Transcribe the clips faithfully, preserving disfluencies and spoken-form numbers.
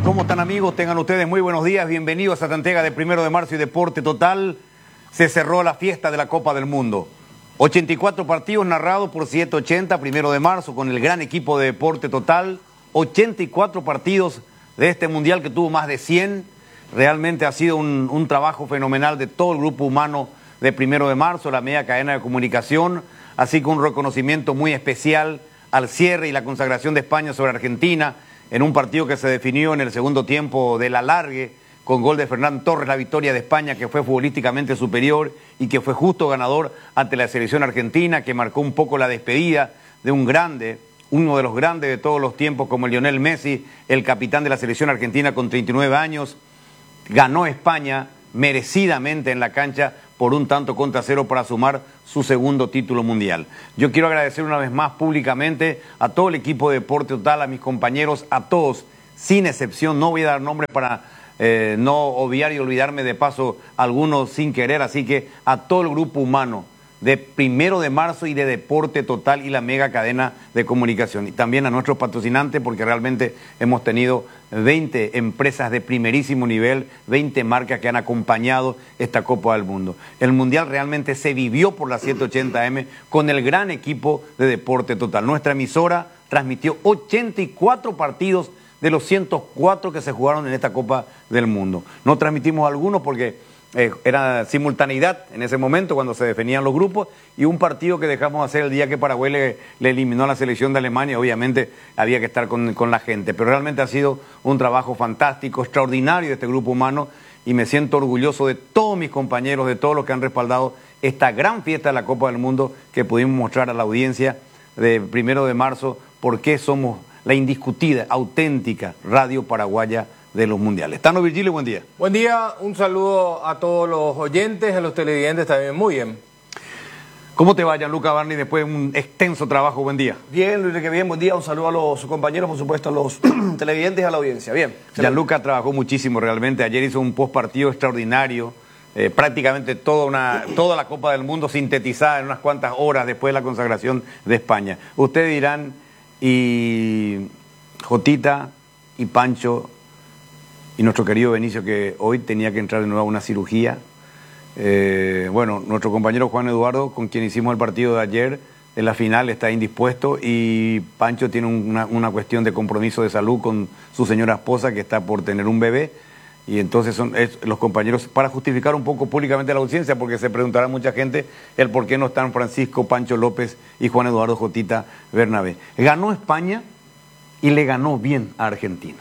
¿Cómo están, amigos? Tengan ustedes muy buenos días. Bienvenidos a esta entrega de Primero de Marzo y Deporte Total. Se cerró la fiesta de la Copa del Mundo. ochenta y cuatro partidos narrados por setecientos ochenta, Primero de Marzo, con el gran equipo de Deporte Total. ochenta y cuatro partidos de este Mundial que tuvo más de cien. Realmente ha sido un, un trabajo fenomenal de todo el grupo humano de Primero de Marzo, la media cadena de comunicación. Así que un reconocimiento muy especial al cierre y la consagración de España sobre Argentina, en un partido que se definió en el segundo tiempo del alargue, con gol de Fernán Torres, la victoria de España, que fue futbolísticamente superior y que fue justo ganador ante la selección argentina, que marcó un poco la despedida de un grande, uno de los grandes de todos los tiempos, como Lionel Messi, el capitán de la selección argentina con treinta y nueve años. Ganó España merecidamente en la cancha por un tanto contra cero para sumar su segundo título mundial. Yo quiero agradecer una vez más públicamente a todo el equipo de Deporte Total, a mis compañeros, a todos, sin excepción. No voy a dar nombres para eh, no obviar y olvidarme de paso algunos sin querer, así que a todo el grupo humano de Primero de Marzo y de Deporte Total y la mega cadena de comunicación. Y también a nuestros patrocinantes, porque realmente hemos tenido veinte empresas de primerísimo nivel, veinte marcas que han acompañado esta Copa del Mundo. El Mundial realmente se vivió por la setecientos ochenta eme con el gran equipo de Deporte Total. Nuestra emisora transmitió ochenta y cuatro partidos de los ciento cuatro que se jugaron en esta Copa del Mundo. No transmitimos algunos porque Eh, era simultaneidad en ese momento cuando se definían los grupos, y un partido que dejamos hacer el día que Paraguay le, le eliminó a la selección de Alemania. Obviamente había que estar con, con la gente, pero realmente ha sido un trabajo fantástico, extraordinario de este grupo humano, y me siento orgulloso de todos mis compañeros, de todos los que han respaldado esta gran fiesta de la Copa del Mundo, que pudimos mostrar a la audiencia de Primero de Marzo por qué somos la indiscutida, auténtica radio paraguaya de los mundiales. Tano Virgilio, buen día. Buen día, un saludo a todos los oyentes, a los televidentes también. Muy bien. ¿Cómo te va, Gianluca Barney, después de un extenso trabajo? Buen día. Bien, Luis, que bien, buen día. Un saludo a los compañeros, por supuesto, a los televidentes y a la audiencia. Bien. Gianluca trabajó muchísimo realmente. Ayer hizo un post partido extraordinario. Eh, prácticamente toda, una, toda la Copa del Mundo sintetizada en unas cuantas horas después de la consagración de España. Ustedes dirán, y Jotita y Pancho y nuestro querido Benicio, que hoy tenía que entrar de nuevo a una cirugía. Eh, bueno, nuestro compañero Juan Eduardo, con quien hicimos el partido de ayer, en la final está indispuesto, y Pancho tiene una, una cuestión de compromiso de salud con su señora esposa, que está por tener un bebé, y entonces son es, los compañeros, para justificar un poco públicamente la audiencia, porque se preguntará mucha gente el por qué no están Francisco, Pancho López y Juan Eduardo Jotita Bernabé. Ganó España y le ganó bien a Argentina.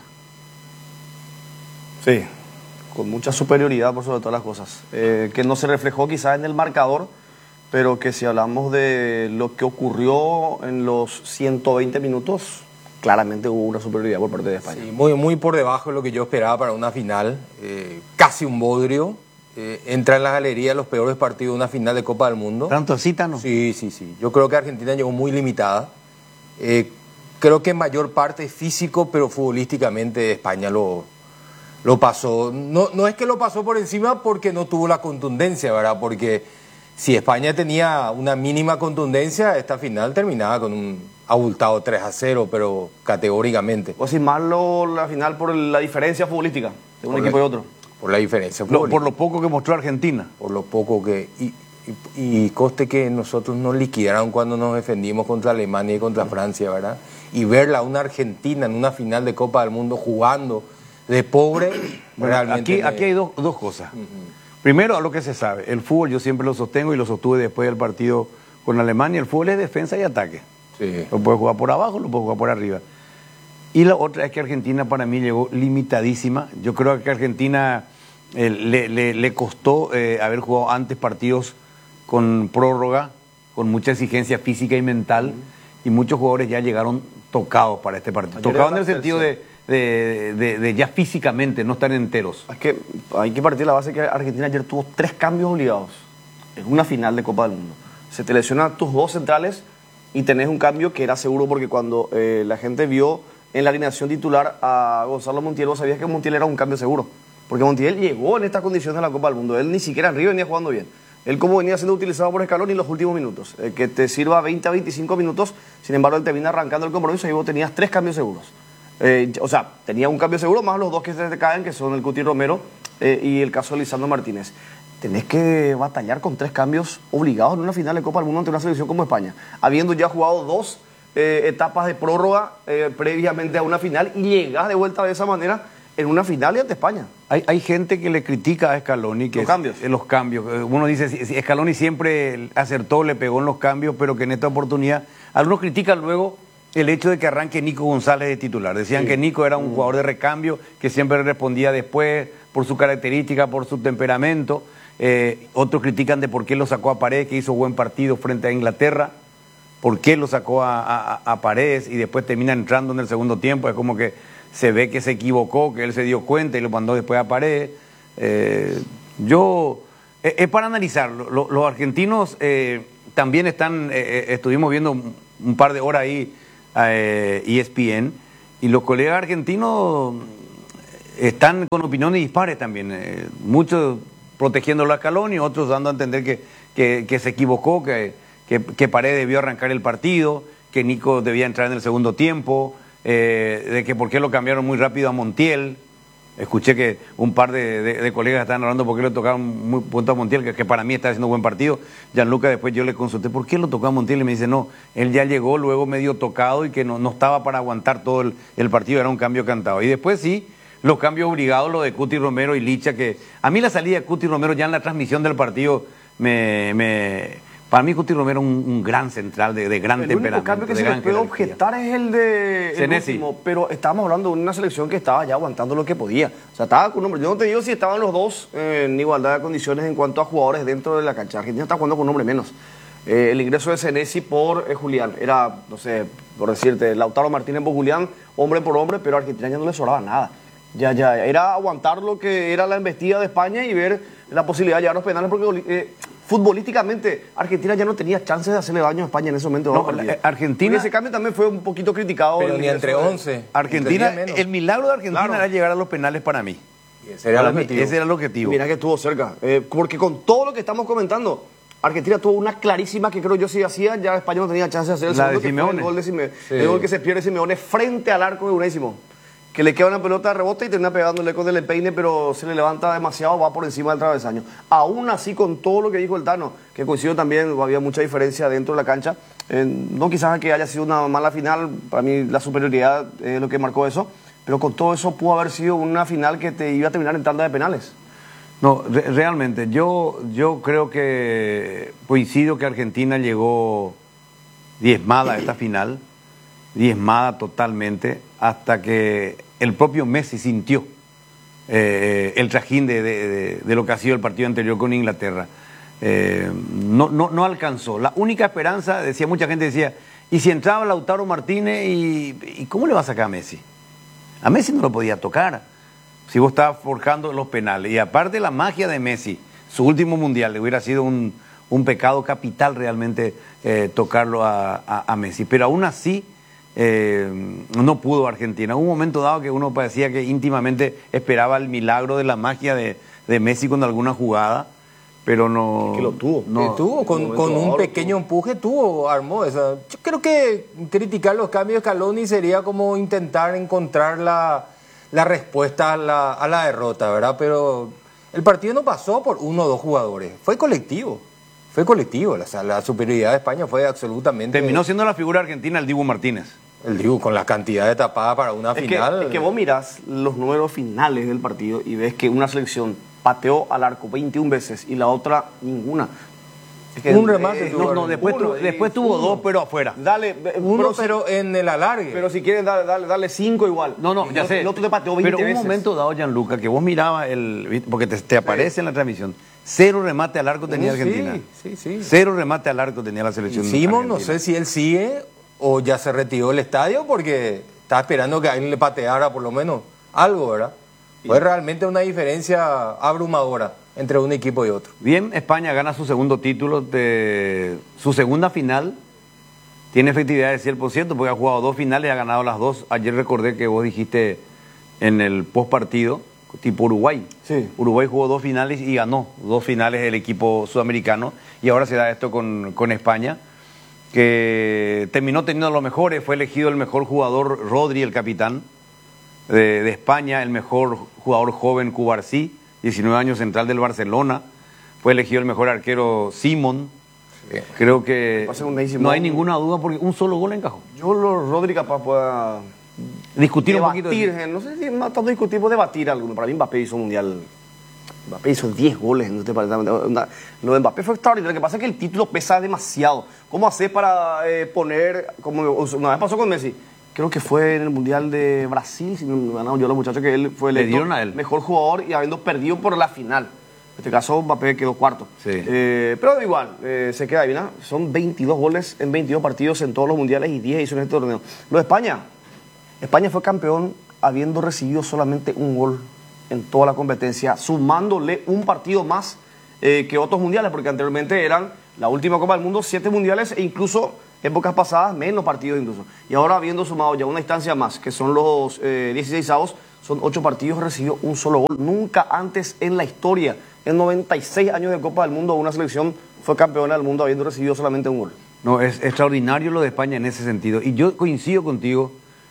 Sí, con mucha superioridad por sobre todas las cosas, eh, que no se reflejó quizás en el marcador, pero que si hablamos de lo que ocurrió en los ciento veinte minutos, claramente hubo una superioridad por parte de España. Sí, muy, muy por debajo de lo que yo esperaba para una final, eh, casi un bodrio. Eh, entra en la galería los peores partidos de una final de Copa del Mundo. ¿Tanto así, Tano? Sí, sí, sí. Yo creo que Argentina llegó muy limitada. Eh, creo que en mayor parte físico, pero futbolísticamente España lo... Lo pasó, no, no es que lo pasó por encima porque no tuvo la contundencia, ¿verdad? Porque si España tenía una mínima contundencia, esta final terminaba con un abultado tres a cero, pero categóricamente. O sin más lo, la final por la diferencia futbolística de un por equipo la, y otro. Por la diferencia lo, Por lo poco que mostró Argentina. Por lo poco que... Y, y, y coste que nosotros nos liquidaron cuando nos defendimos contra Alemania y contra Francia, ¿verdad? Y verla, una Argentina en una final de Copa del Mundo jugando de pobre, bueno, realmente. Aquí, me... aquí hay dos, dos cosas. Uh-huh. Primero, a lo que se sabe, el fútbol yo siempre lo sostengo y lo sostuve después del partido con Alemania, el fútbol es defensa y ataque. Sí. Lo puede jugar por abajo, lo puede jugar por arriba. Y la otra es que Argentina para mí llegó limitadísima. Yo creo que Argentina eh, le, le, le costó eh, haber jugado antes partidos con prórroga, con mucha exigencia física y mental, uh-huh. y muchos jugadores ya llegaron tocados para este partido. Ayer tocados en el sentido de... De, de, de ya físicamente no estar enteros. Es que hay que partir de la base que Argentina ayer tuvo tres cambios obligados en una final de Copa del Mundo. Se te lesionan tus dos centrales y tenés un cambio que era seguro, porque cuando eh, la gente vio en la alineación titular a Gonzalo Montiel, vos sabías que Montiel era un cambio seguro, porque Montiel llegó en estas condiciones de la Copa del Mundo. Él ni siquiera en Río venía jugando bien. Él como venía siendo utilizado por Scaloni en los últimos minutos, eh, que te sirva veinte a veinticinco minutos, sin embargo él te viene arrancando el compromiso y vos tenías tres cambios seguros. Eh, o sea, tenía un cambio seguro, más los dos que se te caen, que son el Cuti Romero eh, y el caso de Lisandro Martínez. Tenés que batallar con tres cambios obligados en una final de Copa del Mundo ante una selección como España, habiendo ya jugado dos eh, etapas de prórroga eh, previamente a una final y llegás de vuelta de esa manera en una final y ante España. Hay, hay gente que le critica a Scaloni que los es, cambios. Eh, los cambios. Uno dice, si, si Scaloni siempre acertó, le pegó en los cambios, pero que en esta oportunidad, algunos critican luego el hecho de que arranque Nico González de titular. Decían sí. que Nico era un mm. jugador de recambio, que siempre respondía después por su característica, por su temperamento. Eh, otros critican de por qué lo sacó a Paredes, que hizo buen partido frente a Inglaterra, por qué lo sacó a, a, a Paredes y después termina entrando en el segundo tiempo. Es como que se ve que se equivocó, que él se dio cuenta y lo mandó después a Paredes. Eh, yo, es, es para analizar. Lo, los argentinos eh, también están, eh, estuvimos viendo un, un par de horas ahí eh, E S P N, y los colegas argentinos están con opiniones dispares también. Eh, muchos protegiéndolo a Scaloni, otros dando a entender que, que, que se equivocó, que, que, que Paredes debió arrancar el partido, que Nico debía entrar en el segundo tiempo, eh, de que por qué lo cambiaron muy rápido a Montiel. Escuché que un par de, de, de colegas estaban hablando por qué lo tocaron muy punto a Montiel, que, que para mí está haciendo buen partido. Gianluca, después yo le consulté por qué lo tocó a Montiel y me dice, no, él ya llegó luego medio tocado y que no, no estaba para aguantar todo el, el partido, era un cambio cantado. Y después sí, los cambios obligados, lo de Cuti Romero y Licha, que a mí la salida de Cuti Romero ya en la transmisión del partido, me, me para mí Cuti Romero es un, un gran central de, de gran el temperamento. El único cambio que se le puede objetar es el de el último, pero estábamos hablando de una selección que estaba ya aguantando lo que podía. O sea, estaba con un hombre. Yo no te digo si estaban los dos eh, en igualdad de condiciones en cuanto a jugadores dentro de la cancha. Argentina está jugando con un hombre menos. Eh, el ingreso de Senesi por eh, Julián era, no sé, por decirte, Lautaro Martínez por Julián, hombre por hombre, pero a Argentina ya no le sobraba nada. Ya, ya, era aguantar lo que era la embestida de España y ver la posibilidad de llegar a los penales, porque eh, futbolísticamente Argentina ya no tenía chances de hacerle daño a España en ese momento. No, la, Argentina... Porque ese cambio también fue un poquito criticado. Pero ni entre once. Argentina, el milagro de Argentina claro. era llegar a los penales para mí. Ese era, para el, mí, objetivo. ese era el objetivo. Mira que estuvo cerca. Eh, porque con todo lo que estamos comentando, Argentina tuvo una clarísima que creo yo si hacía, ya España no tenía chance de hacer el la segundo, de que fue el gol de Simeone. Sí. El gol que se pierde Simeone frente al arco de Unésimo, que le queda una pelota de rebote y termina pegándole con el peine, pero se le levanta demasiado, va por encima del travesaño. Aún así, con todo lo que dijo el Tano, que coincido también, había mucha diferencia dentro de la cancha, eh, no quizás que haya sido una mala final, para mí la superioridad es lo que marcó eso, pero con todo eso pudo haber sido una final que te iba a terminar en tanda de penales. No, re realmente, yo, yo creo que coincido que Argentina llegó diezmada a esta final, diezmada totalmente, hasta que el propio Messi sintió eh, el trajín de, de, de, de lo que ha sido el partido anterior con Inglaterra. Eh, no, no, no alcanzó. La única esperanza, decía mucha gente, decía, ¿y si entraba Lautaro Martínez? ¿Y, y cómo le va a sacar a Messi? A Messi no lo podía tocar, si vos estabas forjando los penales. Y aparte la magia de Messi, su último mundial, le hubiera sido un, un pecado capital realmente eh, tocarlo a, a, a Messi. Pero aún así, Eh, no pudo Argentina. Hubo un momento dado que uno parecía que íntimamente esperaba el milagro de la magia de, de Messi con alguna jugada, pero no... Es que lo tuvo. No, que tuvo, con, con un pequeño empuje tuvo, armó esa. Yo creo que criticar los cambios de Scaloni sería como intentar encontrar la, la respuesta a la, a la derrota, ¿verdad? Pero el partido no pasó por uno o dos jugadores, fue colectivo. Fue colectivo, o sea, la superioridad de España fue absolutamente... Terminó siendo la figura argentina el Dibu Martínez. El Dibu, con la cantidad de tapadas para una es final... Que, es que vos mirás los números finales del partido y ves que una selección pateó al arco veintiuna veces y la otra ninguna. Es que un remate. Eh, no, no, después, uno, tu, después tuvo uno. dos, pero afuera. Dale, uno, pero, pero en el alargue. Pero si quieres, dale, dale, dale cinco igual. No, no, y ya el, sé. El otro te pateó veinte pero un veces. momento dado, Gianluca, que vos mirabas, el, porque te, te aparece sí. en la transmisión, cero remate al arco tenía sí, Argentina. Sí, sí. Cero remate al arco tenía la selección Simón, no sé si él sigue o ya se retiró del estadio porque estaba esperando que a él le pateara por lo menos algo, ¿verdad? Fue realmente una diferencia abrumadora entre un equipo y otro. Bien, España gana su segundo título, de su segunda final, tiene efectividad del cien por ciento porque ha jugado dos finales y ha ganado las dos. Ayer recordé que vos dijiste en el post partido, tipo Uruguay. Sí. Uruguay jugó dos finales y ganó dos finales el equipo sudamericano y ahora se da esto con, con España, que terminó teniendo lo mejores, fue elegido el mejor jugador Rodri, el capitán, de, de España, el mejor jugador joven Cubarsí, diecinueve años, central del Barcelona. Fue elegido el mejor arquero Simón. Sí. Creo que no hay ninguna duda porque un solo gol encajó. Yo los Rodri capaz pueda discutir debatir, un poquito. De... No sé si no tanto discutir, puedo debatir alguno. Para mí Mbappé hizo un mundial. Mbappé hizo diez goles. ¿No te parece? Lo de Mbappé fue extraordinario. Lo que pasa es que el título pesa demasiado. ¿Cómo hacer para eh, poner, como una vez pasó con Messi? Creo que fue en el Mundial de Brasil, si no me han yo los muchachos, que él fue el mejor jugador y habiendo perdido por la final. En este caso, Mbappé quedó cuarto. Sí. Eh, pero igual, eh, se queda bien. ¿no? Son veintidós goles en veintidós partidos en todos los mundiales y diez hizo en este torneo. Lo de España. España fue campeón habiendo recibido solamente un gol en toda la competencia, sumándole un partido más eh, que otros mundiales, porque anteriormente eran la última Copa del Mundo, siete mundiales e incluso épocas pasadas menos partidos incluso. Y ahora habiendo sumado ya una instancia más, que son los eh, dieciseisavos, son ocho partidos, recibió un solo gol. Nunca antes en la historia, en noventa y seis años de Copa del Mundo, una selección fue campeona del mundo habiendo recibido solamente un gol. No, es extraordinario lo de España en ese sentido. Y yo coincido contigo,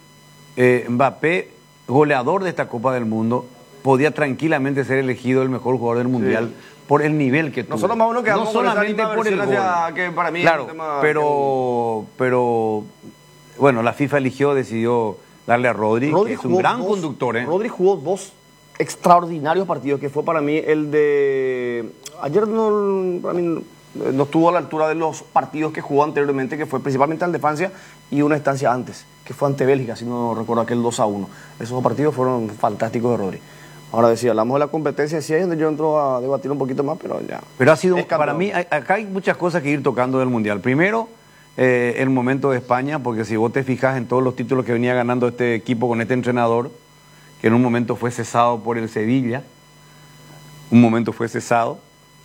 eh, Mbappé, goleador de esta Copa del Mundo, podía tranquilamente ser elegido el mejor jugador del Mundial. Sí. Por el nivel que tuvo. Nosotros más uno que no solamente por el gol. Que para mí claro, es un tema pero, que... pero bueno, la FIFA eligió, decidió darle a Rodri, Rodri que es un gran dos, conductor. ¿eh? Rodri jugó dos extraordinarios partidos, que fue para mí el de... Ayer no, para mí no estuvo a la altura de los partidos que jugó anteriormente, que fue principalmente el de Francia y una estancia antes, que fue ante Bélgica, si no recuerdo aquel dos a uno. Esos dos partidos fueron fantásticos de Rodri. Ahora decía, hablamos de la competencia, sí, es donde yo entro a debatir un poquito más, pero ya. Pero ha sido, para mí, hay, acá hay muchas cosas que ir tocando del Mundial. Primero, eh, el momento de España, porque si vos te fijas en todos los títulos que venía ganando este equipo con este entrenador, que en un momento fue cesado por el Sevilla, un momento fue cesado,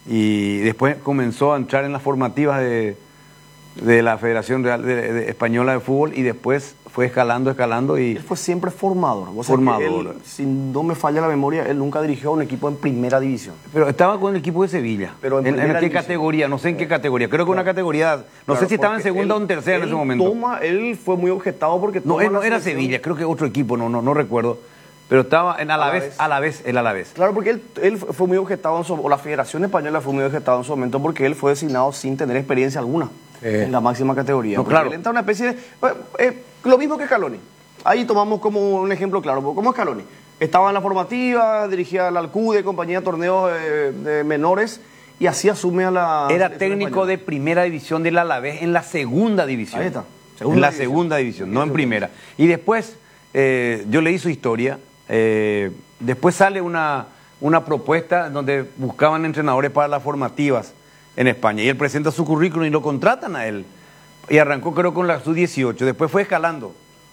y después comenzó a entrar en las formativas de, de la Federación Real de, de Española de Fútbol, y después fue escalando, escalando y... Él fue siempre formador. O sea, formador. Él, si no me falla la memoria, él nunca dirigió a un equipo en primera división. Pero estaba con el equipo de Sevilla. Pero ¿En, ¿En, en qué división? categoría? No sé en qué categoría. Creo que claro. una categoría... No claro, sé si estaba en segunda él, o en tercera en ese momento. Toma, él fue muy objetado porque... No, él no era Sevilla, creo que otro equipo, no, no, no recuerdo. Pero estaba en Alavés, Alavés, el Alavés. Claro, porque él, él fue muy objetado, en su, o la Federación Española fue muy objetado en su momento porque él fue designado sin tener experiencia alguna eh. en la máxima categoría. No, claro. Él entra en una especie de... Eh, lo mismo que Scaloni. Ahí tomamos como un ejemplo claro. ¿Cómo es Scaloni? Estaba en la formativa, dirigía la Alcude, compañía de torneos de, de menores, y así asume a la... Era técnico española. De primera división del Alavés en la segunda división. Ahí está. Segunda en la división. segunda división, no en primera. Y después, eh, yo leí su historia, eh, después sale una, una propuesta donde buscaban entrenadores para las formativas en España, y él presenta su currículum y lo contratan a él. Y arrancó creo con la sub dieciocho, después fue escalando.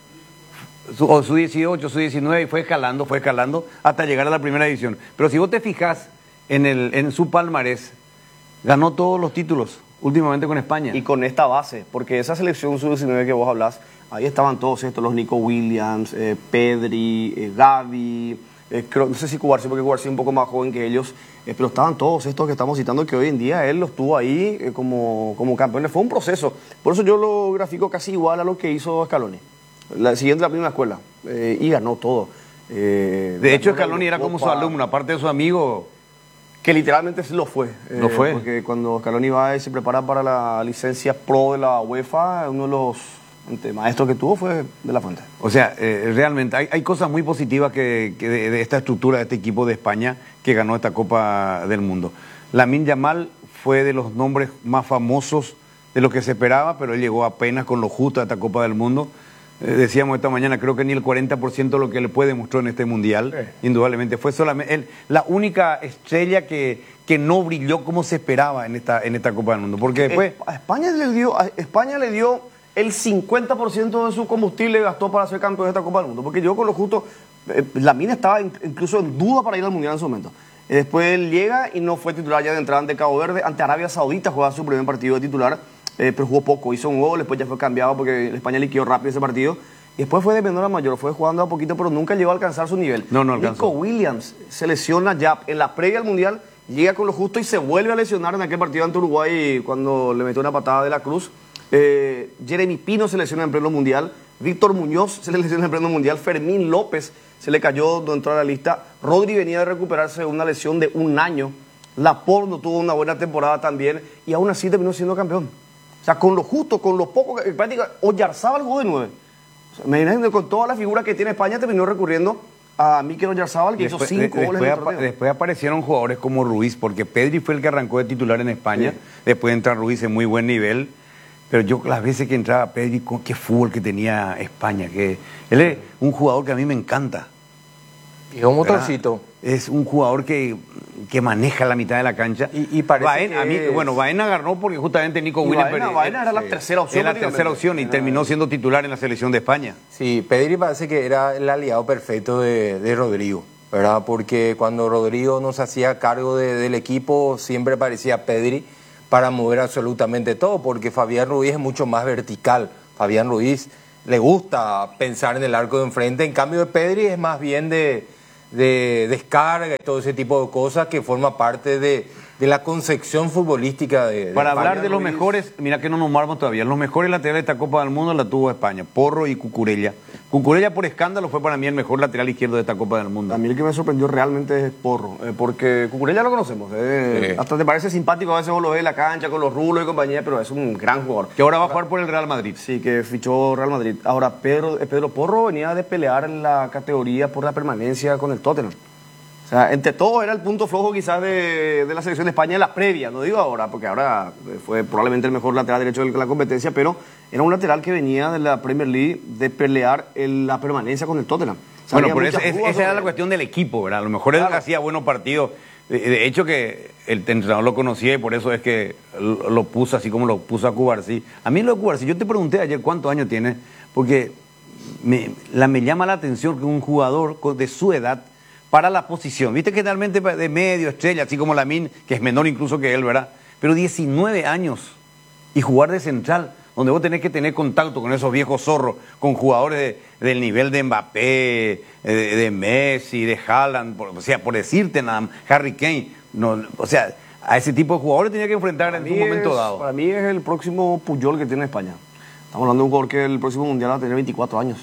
Su, o su dieciocho, su diecinueve, y fue escalando, fue escalando hasta llegar a la primera división. Pero si vos te fijas en, el, en su palmarés, ganó todos los títulos últimamente con España. Y con esta base, porque esa selección sub diecinueve que vos hablás, ahí estaban todos estos, los Nico Williams, eh, Pedri, eh, Gavi, eh, creo, no sé si Cubarsí, porque Cubarsí es un poco más joven que ellos, eh, pero estaban todos estos que estamos citando, que hoy en día él los tuvo ahí eh, como, como campeones. Fue un proceso, por eso yo lo grafico casi igual a lo que hizo Scaloni. La, siguiendo la primera escuela, eh, y ganó todo. Eh, de hecho, Scaloni era como su alumno, aparte de su amigo. Que literalmente lo fue. Eh, lo fue. Porque cuando Scaloni va y se prepara para la licencia pro de la UEFA, uno de los maestros que tuvo fue de la Fuente. O sea, eh, realmente hay, hay cosas muy positivas que, que de, de esta estructura de este equipo de España que ganó esta Copa del Mundo. Lamine Yamal fue de los nombres más famosos de lo que se esperaba, pero él llegó apenas con lo justo a esta Copa del Mundo. Eh, decíamos esta mañana, creo que ni el cuarenta por ciento de lo que le puede demostró en este Mundial, sí. Indudablemente. Fue solamente él, la única estrella que, que no brilló como se esperaba en esta, en esta Copa del Mundo. Porque después... A España le dio, a España le dio el cincuenta por ciento de su combustible gastó para ser campeón de esta Copa del Mundo. Porque yo con lo justo, eh, Lamine estaba in, incluso en duda para ir al Mundial en su momento. Eh, después él llega y no fue titular ya de entrada ante Cabo Verde. Ante Arabia Saudita jugaba su primer partido de titular. Eh, pero jugó poco, hizo un gol, después ya fue cambiado porque España liquidó rápido ese partido. Y después fue de menor a mayor, fue jugando a poquito, pero nunca llegó a alcanzar su nivel. No, no alcanzó. Nico Williams se lesiona ya en la previa al Mundial, llega con lo justo y se vuelve a lesionar en aquel partido ante Uruguay cuando le metió una patada de la Cruz. Eh, Jeremy Pino se lesiona en pleno Mundial, Víctor Muñoz se le lesionó en el pleno mundial, Fermín López se le cayó, no entró a la lista, Rodri venía de recuperarse de una lesión de un año, Laporte no tuvo una buena temporada también y aún así terminó siendo campeón. O sea, con lo justo, con lo poco, que prácticamente Oyarzábal jugó de nueve. O sea, me imagino que con toda la figura que tiene España terminó recurriendo a Mikel Oyarzábal, que después, hizo cinco de, goles después, en el torneo. después aparecieron jugadores como Ruiz, porque Pedri fue el que arrancó de titular en España, sí. Después entra Ruiz en muy buen nivel, pero yo las veces que entraba Pedri, qué fútbol que tenía España, que él es un jugador que a mí me encanta. Y un motorcito. Es un jugador que, que maneja la mitad de la cancha. Y, y parece Baena, que a mí, es... Bueno, Baena agarró porque justamente Nico Williams... Baena, Baena era la tercera opción. Era la tercera opción y era... terminó siendo titular en la selección de España. Sí, Pedri parece que era el aliado perfecto de, de Rodrigo, ¿verdad? Porque cuando Rodrigo no se hacía cargo de, del equipo, siempre parecía Pedri para mover absolutamente todo, porque Fabián Ruiz es mucho más vertical. Fabián Ruiz le gusta pensar en el arco de enfrente, en cambio de Pedri es más bien de... de descarga y todo ese tipo de cosas que forma parte de, de la concepción futbolística de, de Para España. hablar de los mejores, mira que no nos marmos todavía, los mejores laterales de esta Copa del Mundo la tuvo España, Porro y Cucurella. Cucurella por escándalo fue para mí el mejor lateral izquierdo de esta Copa del Mundo. A mí el que me sorprendió realmente es Porro, eh, porque Cucurella lo conocemos, eh, sí. Hasta te parece simpático, a veces vos lo ves en la cancha con los rulos y compañía, pero es un gran jugador. Que ahora va a jugar por el Real Madrid. Sí, que fichó Real Madrid. Ahora, Pedro, Pedro Porro venía de pelear en la categoría por la permanencia con el Tottenham. O sea, entre todos era el punto flojo quizás de, de la selección de España en la previa, no digo ahora, porque ahora fue probablemente el mejor lateral derecho de la competencia, pero era un lateral que venía de la Premier League de pelear en la permanencia con el Tottenham. O sea, bueno, pero esa, esa sobre... era la cuestión del equipo, ¿verdad? A lo mejor claro. Él hacía buenos partidos. De, de hecho que el entrenador lo conocía y por eso es que lo, lo puso así como lo puso a Cubarsí. A mí lo de Cubarsí, yo te pregunté ayer cuántos años tiene, porque me, la, me llama la atención que un jugador de su edad para la posición, viste que generalmente de medio, estrella, así como Lamine, que es menor incluso que él, ¿verdad? Pero diecinueve años y jugar de central, donde vos tenés que tener contacto con esos viejos zorros, con jugadores de, del nivel de Mbappé, de, de Messi, de Haaland, por, o sea, por decirte nada más, Harry Kane, no, o sea, a ese tipo de jugadores tenía que enfrentar en un momento es, dado. Para mí es el próximo Puyol que tiene España. Estamos hablando de un jugador que el próximo mundial va a tener veinticuatro años.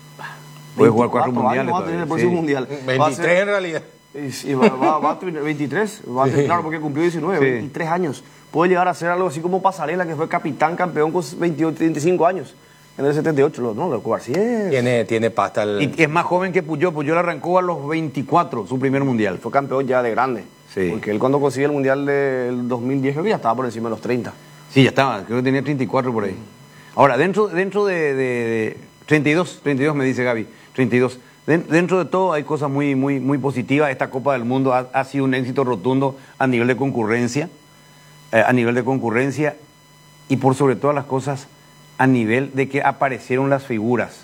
Puede jugar cuatro mundiales. Va a tener el próximo sí. mundial. veintitrés ser, en realidad. Y va, va, va a tener veintitrés. Va a tener, sí. Claro, porque cumplió diecinueve, sí. veintitrés años. Puede llegar a ser algo así como Pasarela, que fue capitán, campeón con veintiocho, veinticinco años. En el setenta y ocho, no, lo Cubarsí es... Tiene, tiene pasta. El... Y es más joven que Puyol. Puyol arrancó a los veinticuatro, su primer mundial. Fue campeón ya de grande. Sí. Porque él cuando consiguió el mundial del dos mil diez, creo que ya estaba por encima de los treinta. Sí, ya estaba. Creo que tenía treinta y cuatro por ahí. Ahora, dentro, dentro de, de, de treinta y dos, treinta y dos me dice Gaby, treinta y dos. Dentro de todo hay cosas muy, muy, muy positivas. Esta Copa del Mundo ha, ha sido un éxito rotundo a nivel de concurrencia, eh, a nivel de concurrencia y por sobre todas las cosas a nivel de que aparecieron las figuras.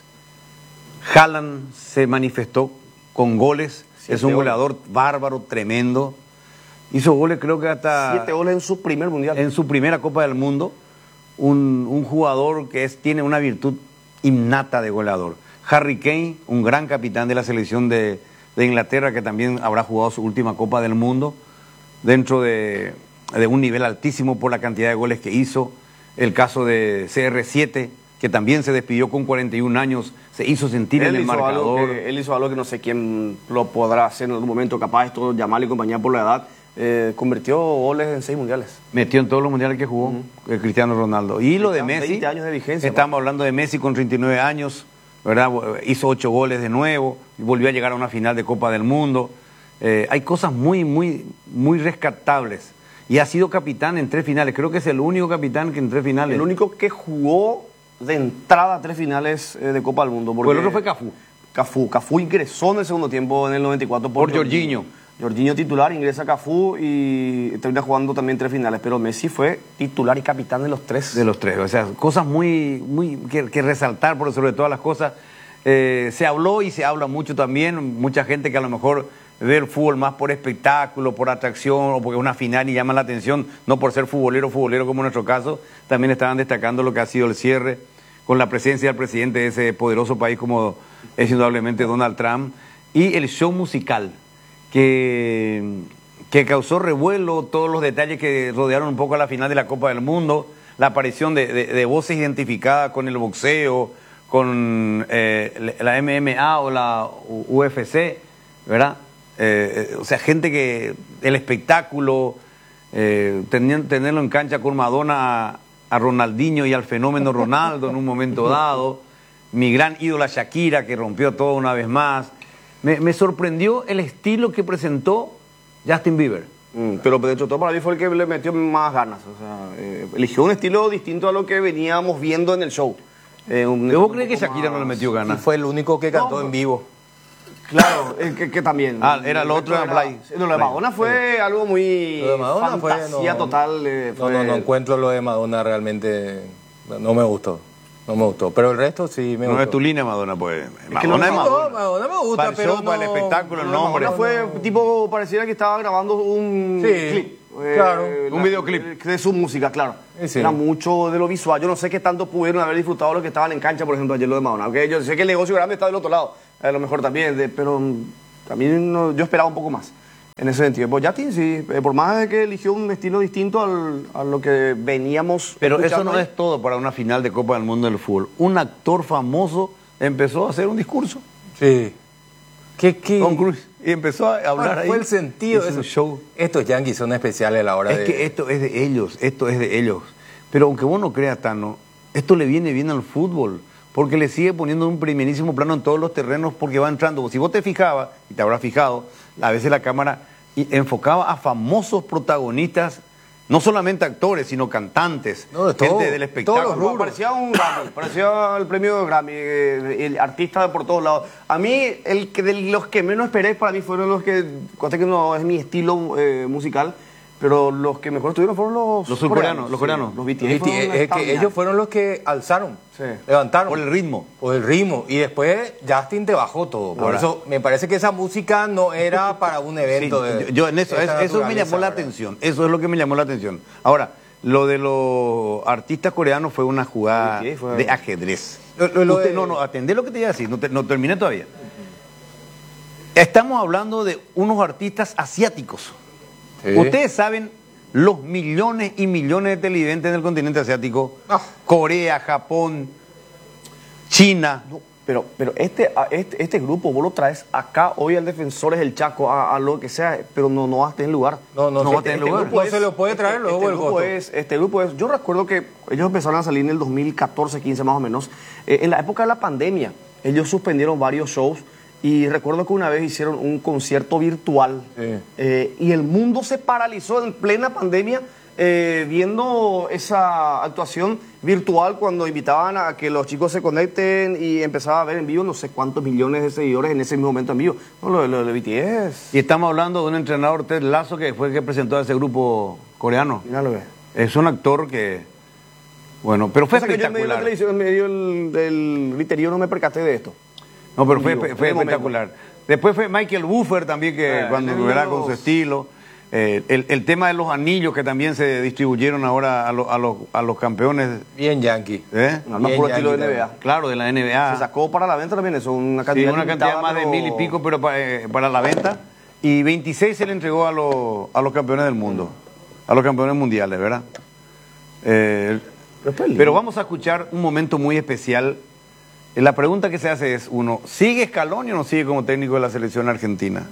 Haaland se manifestó con goles, Siete es un goleador goles. bárbaro, tremendo. Hizo goles creo que hasta... Siete goles en su primer mundial. En su primera Copa del Mundo. Un, un jugador que es, tiene una virtud innata de goleador. Harry Kane, un gran capitán de la selección de, de Inglaterra, que también habrá jugado su última Copa del Mundo, dentro de, de un nivel altísimo por la cantidad de goles que hizo. El caso de C R siete, que también se despidió con cuarenta y un años, se hizo sentir él en el marcador. Que, él hizo algo que no sé quién lo podrá hacer en algún momento, capaz esto llamarle compañía por la edad. Eh, convirtió goles en seis mundiales. Metió en todos los mundiales que jugó uh-huh. el Cristiano Ronaldo. Y lo de Messi, veinte años de vigencia. Estamos hablando de Messi con treinta y nueve años, ¿verdad? Hizo ocho goles de nuevo, volvió a llegar a una final de Copa del Mundo. Eh, hay cosas muy, muy, muy rescatables. Y ha sido capitán en tres finales. Creo que es el único capitán que en tres finales. El único que jugó de entrada a tres finales eh, de Copa del Mundo. Porque el otro fue Cafú. Cafú. Cafú ingresó en el segundo tiempo en el noventa y cuatro por, por Jorginho. Jorginho titular, ingresa Cafú y termina jugando también tres finales. Pero Messi fue titular y capitán de los tres. De los tres. O sea, cosas muy, muy que, que resaltar por sobre todas las cosas. Eh, se habló y se habla mucho también. Mucha gente que a lo mejor ve el fútbol más por espectáculo, por atracción o porque es una final y llama la atención, no por ser futbolero, futbolero como en nuestro caso. También estaban destacando lo que ha sido el cierre con la presencia del presidente de ese poderoso país como es indudablemente Donald Trump. Y el show musical. Que, que causó revuelo, todos los detalles que rodearon un poco a la final de la Copa del Mundo, la aparición de, de, de voces identificadas con el boxeo, con eh, la M M A o la U F C, ¿verdad? Eh, o sea, gente que el espectáculo, eh, tener, tenerlo en cancha con Madonna, a, a Ronaldinho y al fenómeno Ronaldo en un momento dado, mi gran ídola Shakira que rompió todo una vez más. Me, me sorprendió el estilo que presentó Justin Bieber. Mm, pero de hecho todo para mí fue el que le metió más ganas. O sea, eh, eligió un estilo distinto a lo que veníamos viendo en el show. Eh, un, ¿Vos crees que Shakira más... no le metió Y ganas? fue el único que cantó No, en vivo. Claro, eh, que, que también. Ah, era lo otro era, era Play. Lo de Madonna fue algo muy Lo de Madonna fue- fantasía no, total. eh, No, fue- no, no encuentro lo de Madonna realmente. No, no me gustó. No me gustó. Pero el resto sí me No gustó. es tu línea, Madonna, pues. que Madonna es lo- Madonna. No, Madonna me gusta, Para el pero show, para el no- espectáculo, el Lo de nombre. Madonna fue tipo, pareciera que estaba grabando un Sí, clip. claro. Un videoclip. De su música, claro. Sí, sí. Era mucho de lo visual. Yo no sé qué tanto pudieron haber disfrutado los que estaban en cancha, por ejemplo, ayer lo de Madonna. Aunque yo sé que el negocio grande está del otro lado. A lo mejor también, de- pero mm, también no- yo esperaba un poco más. En ese sentido. Pues Justin, sí, eh, por más de que eligió un estilo distinto al, a lo que veníamos. Pero eso escuchando no ahí. es todo para una final de Copa del Mundo del fútbol. Un actor famoso empezó a hacer un discurso, Sí. ¿Qué, qué? Tom Cruise, y empezó a hablar ¿Cuál ahí. fue el sentido de Hizo eso? un show. Estos yankees son especiales a la hora Es de... que esto es de ellos, esto es de ellos. Pero aunque vos no creas, Tano, esto le viene bien al fútbol, porque le sigue poniendo un primerísimo plano en todos los terrenos porque va entrando. Si vos te fijabas, y te habrás fijado, a veces la cámara y enfocaba a famosos protagonistas, no solamente actores, sino cantantes, No, de gente todo, del todos espectáculo. los rubros. Parecía un Grammy, parecía el premio Grammy, eh, el artista por todos lados. A mí, el que de los que menos esperé para mí fueron los que, conté que no es mi estilo eh, musical, pero los que mejor estuvieron fueron los Los surcoreanos, los sí, coreanos. los B T S. Es fueron que extraordinarios. ellos fueron los que alzaron, Sí. levantaron. Por el ritmo. Por el ritmo. Y después Justin te bajó todo. Por Ahora. eso me parece que esa música no era para un evento Sí, de. yo, yo en eso, de es- esta eso me naturaleza, llamó la ¿verdad? atención, eso es lo que me llamó la atención. Ahora, lo de los artistas coreanos fue una jugada Sí, fue- de ajedrez. Lo- lo- lo Usted- de- No, no, atendé lo que te iba a decir, no, te- no terminé todavía. Estamos hablando de unos artistas asiáticos. Sí. Ustedes saben los millones y millones de televidentes en el continente asiático, Ah. Corea, Japón, China. No, pero, pero este, a- este, este grupo vos lo traes acá hoy al Defensores del Chaco, a, a lo que sea, pero no, no va a tener lugar. No, no, No sí, va a tener este lugar. grupo No se lo puede traer luego este el grupo costo. es, este grupo es, yo recuerdo que ellos empezaron a salir en el dos mil catorce, quince más o menos, eh, en la época de la pandemia. Ellos suspendieron varios shows y recuerdo que una vez hicieron un concierto virtual Sí. eh, y el mundo se paralizó en plena pandemia eh, viendo esa actuación virtual cuando invitaban a que los chicos se conecten y empezaba a ver en vivo no sé cuántos millones de seguidores en ese mismo momento en vivo. No, lo, lo de B T S. Y estamos hablando de un entrenador, Ted Lasso, que fue el que presentó a ese grupo coreano. Mira lo que. Es un actor que, bueno, pero fue O sea que yo en medio de la espectacular. televisión, en medio del, del griterío no me percaté de esto. No, pero fue, Digo, fue en el espectacular. Después fue Michael Buffer también, que Eh, cuando el- verá con los- su estilo. Eh, el, el tema de los anillos que también se distribuyeron ahora a, lo- a los, a los campeones. Bien yankee. ¿eh? No, más Bien puro estilo de yankee N B A. también. Claro, de la N B A. Se sacó para la venta también eso, una Sí, cantidad una cantidad limitada, más de pero- mil y pico, pero pa- eh, para la venta. Y veintiséis se le entregó a, los- a los campeones del mundo, a los campeones mundiales, ¿verdad? Eh, Pero fue lindo. pero vamos a escuchar un momento muy especial. Eh, La pregunta que se hace es, uno, ¿sigue Scaloni o no sigue como técnico de la selección argentina?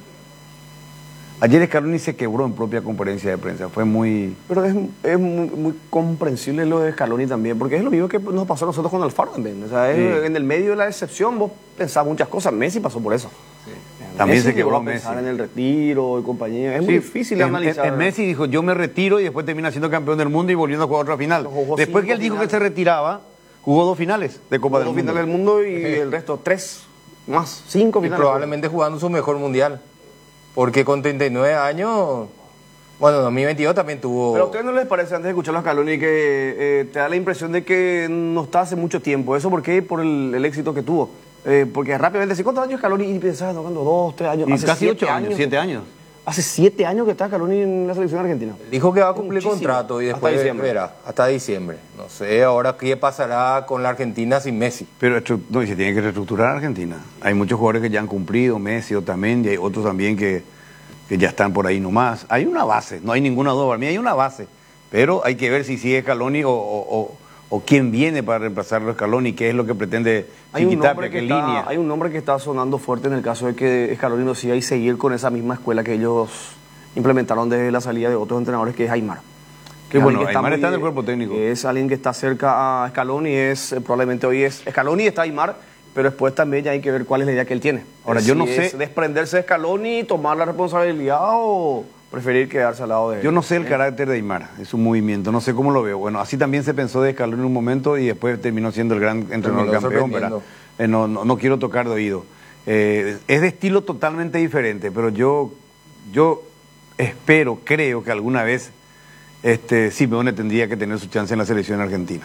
Ayer Scaloni se quebró en propia conferencia de prensa, fue muy... Pero es, es muy, muy comprensible lo de Scaloni también, porque es lo mismo que nos pasó a nosotros con Alfaro también. O sea, es- Sí. en el medio de la decepción vos pensás muchas cosas. Messi pasó por eso. También se llegó quebró a pensar Messi. en el retiro y compañía. Es Sí, muy difícil de en- analizar. en- en Messi dijo, yo me retiro y después termina siendo campeón del mundo y volviendo a jugar otra final. Jugó Después que él cinco dijo que finales. se retiraba, jugó dos finales de Copa Dos del Mundo. finales del mundo y el resto, tres más, cinco Y finales. probablemente jugando su mejor mundial. Porque con treinta y nueve años. Bueno, en dos mil veintidós también tuvo. Pero a ustedes no les parece, antes de escuchar a Scaloni, que eh, te da la impresión de que no está hace mucho tiempo. ¿Eso por qué? Por el, el éxito que tuvo. Eh, porque rápidamente, ¿sí? ¿Cuántos años Scaloni? Y pensaba, tocando dos, tres años. Y Hace casi siete ocho años, siete años. Hace siete años que está Scaloni en la selección argentina. Dijo que va a cumplir Muchísimo. contrato y Hasta después diciembre. verá, hasta diciembre. No sé ahora qué pasará con la Argentina sin Messi. Pero estru- no, y se tiene que reestructurar Argentina. Hay muchos jugadores que ya han cumplido, Messi, Otamendi, hay otros también que, que ya están por ahí nomás. Hay una base, no hay ninguna duda. Para mí hay una base. Pero hay que ver si sigue Scaloni o, o, o- o quién viene para reemplazarlo a Scaloni, qué es lo que pretende Hay un, Chiquitapia, nombre que qué está, línea. hay un nombre que está sonando fuerte en el caso de que Scaloni no siga y seguir con esa misma escuela que ellos implementaron desde la salida de otros entrenadores, que es Aimar. Que Es bueno, alguien que Aimar muy- está en el cuerpo técnico. Es alguien que está cerca a Scaloni, es eh, probablemente hoy es Scaloni y está Aimar, pero después también ya hay que ver cuál es la idea que él tiene. Ahora, Eh, yo si no sé- es desprenderse de Scaloni, tomar la responsabilidad o preferir quedarse al lado de él. Yo no sé el carácter de Aimar, es su movimiento, no sé cómo lo veo. Bueno, así también se pensó de Scaloni en un momento y después terminó siendo el gran entrenador Terminó campeón, ¿verdad? sorprendiendo. Eh, no, no, no quiero tocar de oído. Eh, es de estilo totalmente diferente, pero yo, yo espero, creo que alguna vez este, Simeone tendría que tener su chance en la selección argentina.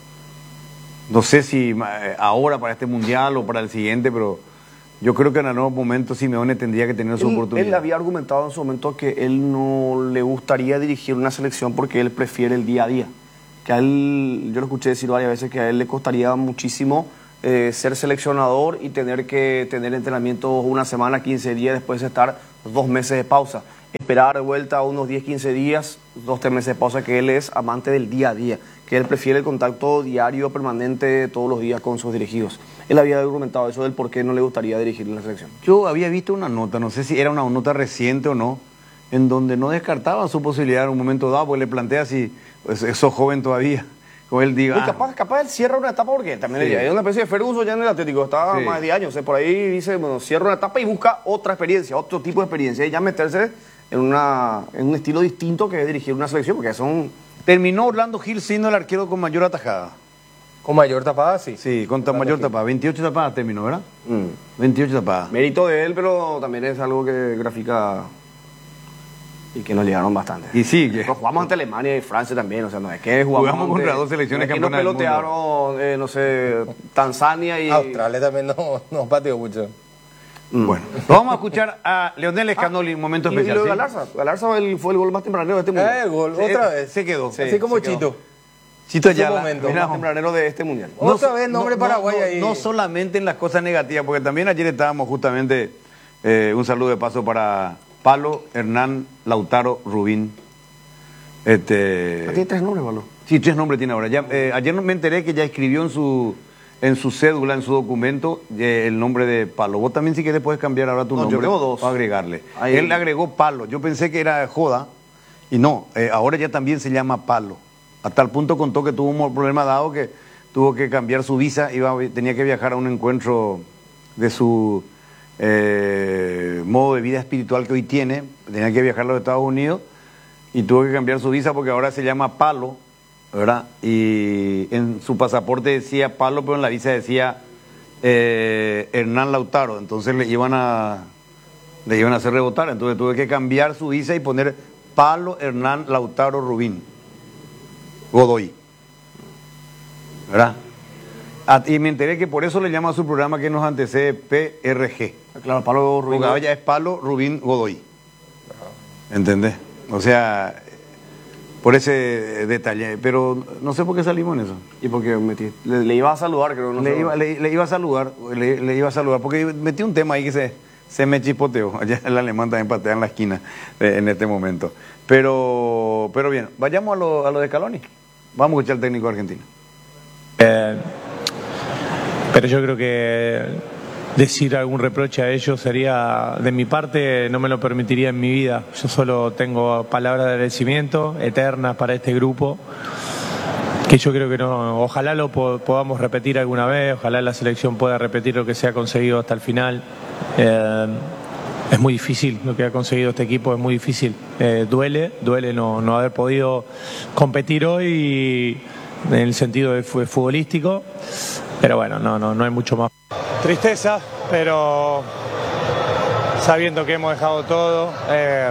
No sé si eh, ahora para este mundial o para el siguiente, pero yo creo que en algún momento Simeone tendría que tener su Él, oportunidad. él había argumentado en su momento que él no le gustaría dirigir una selección porque él prefiere el día a día. Que a él, yo lo escuché decir varias veces, que a él le costaría muchísimo eh, ser seleccionador y tener que tener entrenamientos una semana, quince días, después de estar dos meses de pausa. Esperar de vuelta unos diez, quince días, dos, tres meses de pausa, que él es amante del día a día, que él prefiere el contacto diario, permanente, todos los días con sus dirigidos. Él había argumentado eso del por qué no le gustaría dirigir la selección. Yo había visto una nota, no sé si era una nota reciente o no, en donde no descartaban su posibilidad en un momento dado, porque le plantea si pues, sos joven todavía, como él diga. Y ah, capaz, capaz él cierra una etapa porque también Sí. hay una especie de Ferguson ya en el Atlético, está Sí. más de diez años, o sea, por ahí dice, bueno, cierra una etapa y busca otra experiencia, otro tipo de experiencia, y ya meterse en, una, en un estilo distinto que es dirigir una selección, porque son... terminó Orlando Gil siendo el arquero con mayor atajada. Con mayor tapada, sí. Sí, con ta- Orlando mayor Gil. tapada. veintiocho tapadas terminó, ¿verdad? mm, veintiocho tapadas. mérito de él, pero también es algo que grafica y que nos llegaron bastante. Y sí, que- Nosotros jugamos ante Alemania y Francia también, o sea, no es que jugamos, Jugamos ante- contra dos selecciones no es que nos campeonas del pelotearon, eh, no sé, Tanzania y... Australia también no, no pateó mucho. Mm. Bueno, lo vamos a escuchar a Leonel Scanoli, un momento Y, y especial. lo de ¿sí? Galarza, Galarza el- fue el gol más tempranero de este mundial. Eh, el gol, Sí, otra eh, vez. se quedó. Así como se quedó. Chito. Chito en su Ayala, momento. El mirá, más tempranero de este mundial. Otra so- vez nombre Paraguay no, ahí. No solamente en las cosas negativas, porque también ayer estábamos justamente, eh, un saludo de paso para Palo, Hernán, Lautaro, Rubín. Este, Tiene tres nombres, Pablo. sí, tres nombres tiene ahora. Ya, eh, ayer me enteré que ya escribió en su, en su cédula, en su documento, eh, el nombre de Palo. Vos también si querés puedes cambiar ahora tu No, yo nombre. tengo dos. Para agregarle. Ahí- Él le agregó Palo. Yo pensé que era joda. Y no, eh, ahora ya también se llama Palo. A tal punto contó que tuvo un problema dado que tuvo que cambiar su visa, iba, tenía que viajar a un encuentro de su eh, modo de vida espiritual que hoy tiene, tenía que viajar a los Estados Unidos y tuvo que cambiar su visa porque ahora se llama Palo, ¿verdad? Y en su pasaporte decía Palo, pero en la visa decía eh, Hernán Lautaro, entonces le iban a le iban a hacer rebotar, entonces tuve que cambiar su visa y poner Palo Hernán Lautaro Rubín Godoy, ¿verdad? Ah, y me enteré que por eso le llama a su programa que nos antecede P R G. Claro, Pablo Rubín. Porque ahora ya es Palo Rubín Godoy. ¿Entendés? O sea, por ese detalle. Pero no sé por qué salimos en eso. Y porque metí, le, le iba a saludar, creo. No Le sé. iba, le, le iba a saludar, le, le iba a saludar, porque metí un tema ahí que se, se me chispoteó. Allá el alemán también patea en la esquina eh, en este momento. Pero, pero bien, vayamos a lo, a lo de Scaloni. Vamos a escuchar al técnico argentino. Eh, pero yo creo que decir algún reproche a ellos sería, de mi parte, no me lo permitiría en mi vida. Yo solo tengo palabras de agradecimiento eternas para este grupo, que yo creo que no, ojalá lo po- podamos repetir alguna vez, ojalá la selección pueda repetir lo que se ha conseguido hasta el final. Eh, es muy difícil lo que ha conseguido este equipo, es muy difícil. Eh, duele, duele no, no haber podido competir hoy en el sentido de fu- futbolístico, pero bueno, no, no, no hay mucho más. Tristeza, pero sabiendo que hemos dejado todo. Eh,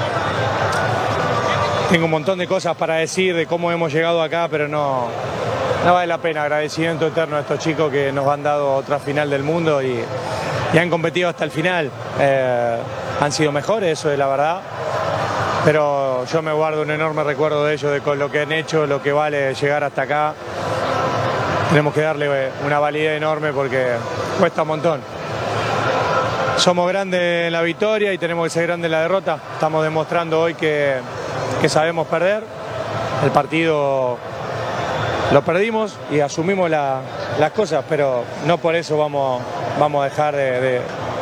tengo un montón de cosas para decir de cómo hemos llegado acá, pero no, no vale la pena. Agradecimiento eterno a estos chicos que nos han dado otra final del mundo y, y han competido hasta el final. Eh, han sido mejores, eso es la verdad. Pero yo me guardo un enorme recuerdo de ellos, de con lo que han hecho, lo que vale llegar hasta acá. Tenemos que darle una validez enorme porque cuesta un montón. Somos grandes en la victoria y tenemos que ser grandes en la derrota. Estamos demostrando hoy que, que sabemos perder. El partido lo perdimos y asumimos la, las cosas, pero no por eso vamos, vamos a dejar de, de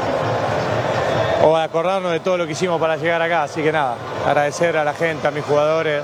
o a acordarnos de todo lo que hicimos para llegar acá. Así que nada, agradecer a la gente, a mis jugadores